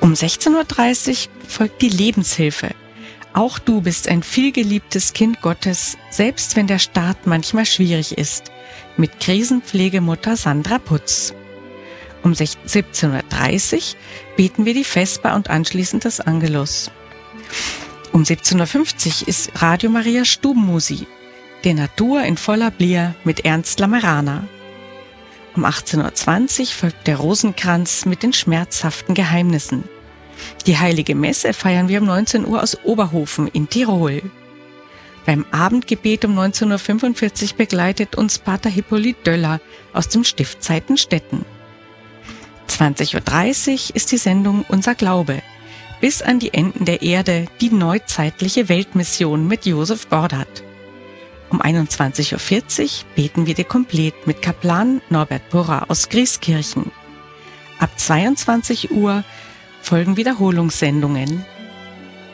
Um 16:30 Uhr folgt die Lebenshilfe. Auch du bist ein vielgeliebtes Kind Gottes, selbst wenn der Start manchmal schwierig ist, mit Krisenpflegemutter Sandra Putz. Um 17:30 Uhr beten wir die Vesper und anschließend das Angelus. Um 17:50 Uhr ist Radio Maria Stubenmusi, der Natur in voller Blier mit Ernst Lamerana. Um 18:20 Uhr folgt der Rosenkranz mit den schmerzhaften Geheimnissen. Die Heilige Messe feiern wir um 19 Uhr aus Oberhofen in Tirol. Beim Abendgebet um 19:45 Uhr begleitet uns Pater Hippolyt Döller aus dem Stift Zeitenstetten. 20:30 Uhr ist die Sendung Unser Glaube. Bis an die Enden der Erde, die neuzeitliche Weltmission mit Josef Bordat. Um 21:40 Uhr beten wir Dekomplet mit Kaplan Norbert Burra aus Grieskirchen. Ab 22 Uhr folgen Wiederholungssendungen